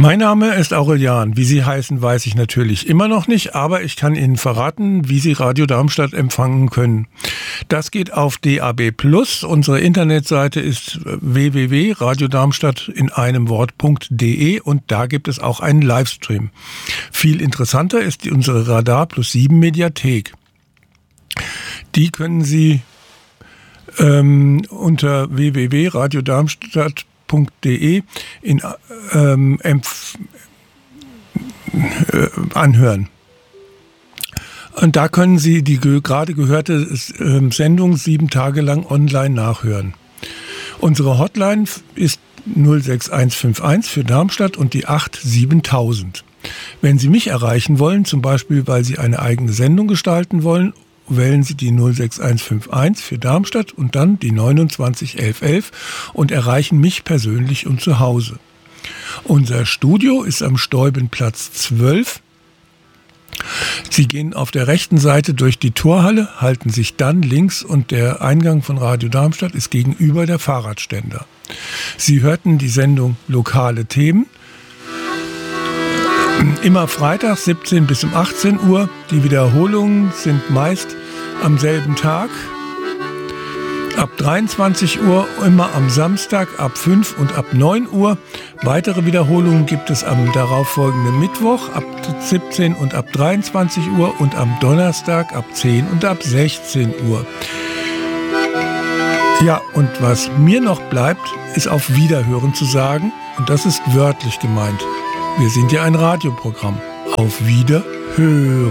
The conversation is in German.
Mein Name ist Aurelian. Wie Sie heißen, weiß ich natürlich immer noch nicht, aber ich kann Ihnen verraten, wie Sie Radio Darmstadt empfangen können. Das geht auf DAB+. Unsere Internetseite ist www.radiodarmstadt in einem Wort.de und da gibt es auch einen Livestream. Viel interessanter ist unsere Radar Plus 7 Mediathek. Die können Sie unter www.radiodarmstadt.de anhören. Und da können Sie die gerade gehörte Sendung 7 Tage lang online nachhören. Unsere Hotline ist 06151 für Darmstadt und die 87000. Wenn Sie mich erreichen wollen, zum Beispiel weil Sie eine eigene Sendung gestalten wollen, wählen Sie die 06151 für Darmstadt und dann die 291111 und erreichen mich persönlich und zu Hause. Unser Studio ist am Steubenplatz 12. Sie gehen auf der rechten Seite durch die Torhalle, halten sich dann links und der Eingang von Radio Darmstadt ist gegenüber der Fahrradständer. Sie hörten die Sendung Lokale Themen. Immer Freitag 17 bis um 18 Uhr. Die Wiederholungen sind meist am selben Tag. Ab 23 Uhr immer am Samstag ab 5 und ab 9 Uhr. Weitere Wiederholungen gibt es am darauffolgenden Mittwoch ab 17 und ab 23 Uhr und am Donnerstag ab 10 und ab 16 Uhr. Ja, und was mir noch bleibt, ist auf Wiederhören zu sagen. Und das ist wörtlich gemeint. Wir sind ja ein Radioprogramm. Auf Wiederhören.